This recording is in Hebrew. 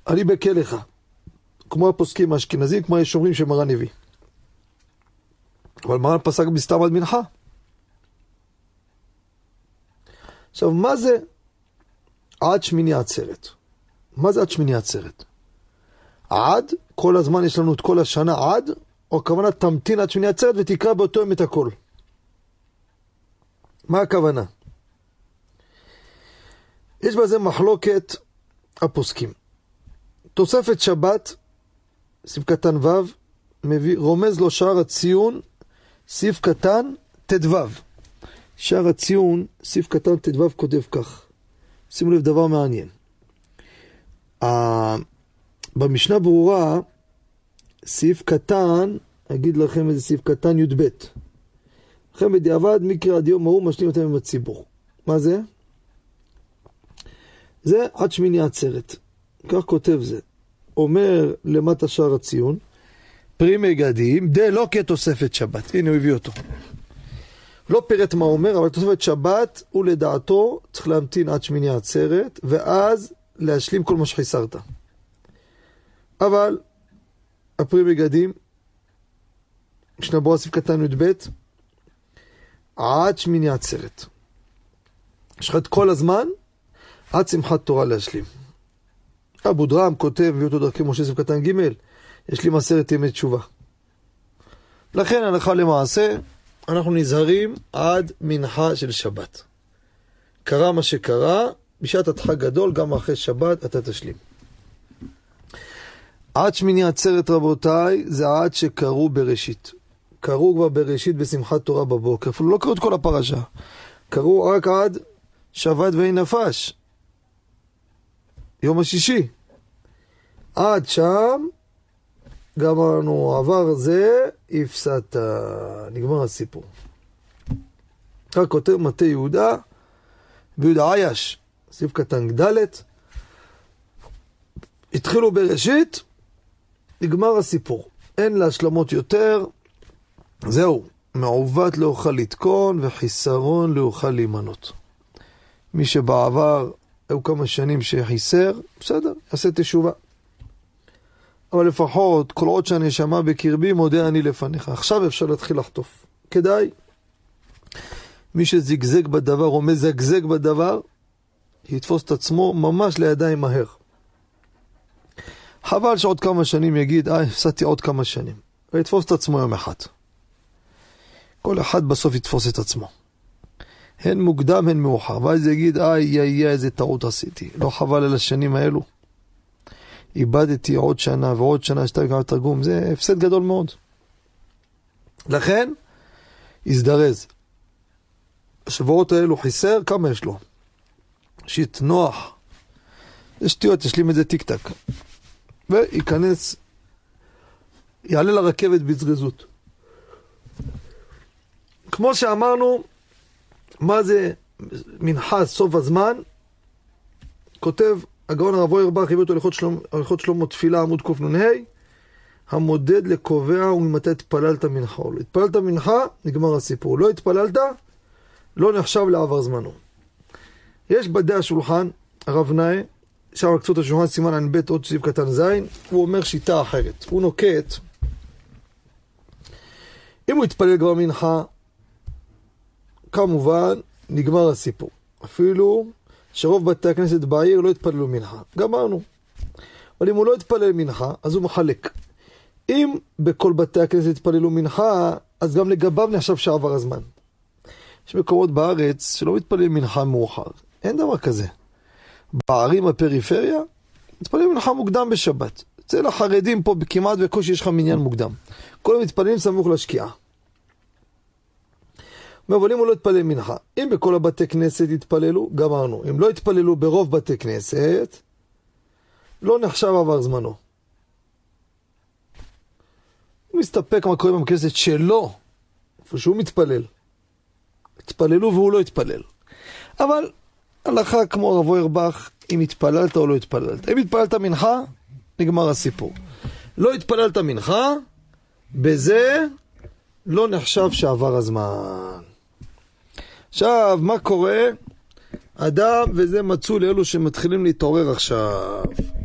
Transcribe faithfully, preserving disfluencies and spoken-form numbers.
אני בקל לך. כמו הפוסקים האשכנזים, כמו יש אומרים שמרן הביא. אבל מרן פסק בסתם עד מנחה. עכשיו, מה זה עד שמיני עצרת? מה זה עד שמיני עצרת? עד, כל הזמן יש לנו את כל השנה עד, או הכוונה תמתין עד שמיני עצרת ותקרא באותו יום את הכל. מה הכוונה? יש בזה מחלוקת הפוסקים. תוספת שבת, סעיף קטן ו', מביא, רומז לו שער הציון, סעיף קטן תדו'. שער הציון, סעיף קטן תדו' כותב כך. שימו לב דבר מעניין. במשנה ברורה, סעיף קטן, אגיד לכם איזה סעיף קטן י' ב'. לכם בדיעבד, מקרא עד יום ההוא משלים אותם עם הציבור. מה זה? זה עד שמיני עצרת. כך כותב זה. אומר למטה שער הציון, פרי מגדים, דה לא כתוספת שבת. הנה הוא הביא אותו. לא פירט מה אומר, אבל תוספת שבת הוא לדעתו צריך להמתין עד שמיני עצרת, ואז להשלים כל מה שחיסרת. אבל הפרי מגדים, משנה ברורה סעיף קטן י' ב', עד שמיני עצרת. יש לך את כל הזמן, עד שמחת תורה להשלים. אבו דרם כותב, הביא אותו דרכי משה סעיף קטן ג', יש לי מסרת ימי תשובה. לכן הלכה למעשה, אנחנו נזהרים עד מנחה של שבת. קרה מה שקרה, בשעת הדחק גדול, גם אחרי שבת אתה תשלים. עד שמיני עצרת רבותיי, זה עד שקראו בראשית. קראו כבר בראשית בשמחת תורה בבוקר, אפילו לא קראו את כל הפרשה. קראו רק עד שבת ואי נפש. יום השישי. עד שם, גם לנו עבר זה, הפסדת. נגמר הסיפור. רק כותב מטה יהודה, ביהודה עייש, סעיף קטן גדלת. התחילו בראשית, נגמר הסיפור. אין להשלמות יותר. זהו, מעוות לא אוכל לתקון וחיסרון לא אוכל להימנות. מי שבעבר היו כמה שנים שחיסר, בסדר, יעשה תשובה. אבל לפחות, כל עוד שהנשמה בקרבי, מודה אני לפניך. עכשיו אפשר להתחיל לחטוף. כדאי, מי שזגזג בדבר או מזגזג בדבר, יתפוס את עצמו ממש לידיים מהר. חבל שעוד כמה שנים יגיד, אה, הפסדתי עוד כמה שנים. ויתפוס את עצמו יום אחד. כל אחד בסוף יתפוס את עצמו. הן מוקדם, הן מאוחר. ואז יגיד, איי, איי, איזה טעות עשיתי. לא חבל על השנים האלו. איבדתי עוד שנה ועוד שנה, שתיים כמה תרגום. זה הפסד גדול מאוד. לכן, יזדרז. השבועות האלו חיסר, כמה יש לו? שיט נוח. יש שטויות, תשלים את זה טיק טק. וייכנס, יעלה לרכבת בזריזות. כמו שאמרנו, מה זה מנחה סוף הזמן? כותב הגאון הרב אוירבך, הביא אותו הלכות שלמה תפילה עמוד קנ"ה, המודד לקובע וממתי התפללת מנחה או לא. התפללת מנחה, נגמר הסיפור. לא התפללת, לא נחשב לעבר זמנו. יש בדי השולחן, הרב נאה, שם על קצות השולחן סימן ע"ב עוד סעיף קטן זין, הוא אומר שיטה אחרת. הוא נוקט, אם הוא התפלל כבר מנחה, כמובן נגמר הסיפור. אפילו שרוב בתי הכנסת בעיר לא התפללו מנחה. גמרנו. אבל אם הוא לא התפלל מנחה, אז הוא מחלק. אם בכל בתי הכנסת התפללו מנחה, אז גם לגביו נחשב שעבר הזמן. יש מקומות בארץ שלא מתפללים מנחה מאוחר. אין דבר כזה. בערים הפריפריה, מתפללים מנחה מוקדם בשבת. אצל החרדים פה כמעט בקושי יש לך מניין מוקדם. כל המתפללים סמוך לשקיעה. אבל אם הוא לא התפלל מנחה, אם בכל הבתי כנסת התפללו, גמרנו. אם לא התפללו ברוב בתי כנסת, לא נחשב עבר זמנו. הוא מסתפק מה קורה במכנסת שלו, איפה שהוא מתפלל. התפללו והוא לא התפלל. אבל הלכה כמו הרב אוירבך, אם התפללת או לא התפללת. אם התפללת מנחה, נגמר הסיפור. לא התפללת מנחה, בזה לא נחשב שעבר הזמן. עכשיו, מה קורה? אדם, וזה מצאו לאלו שמתחילים להתעורר עכשיו.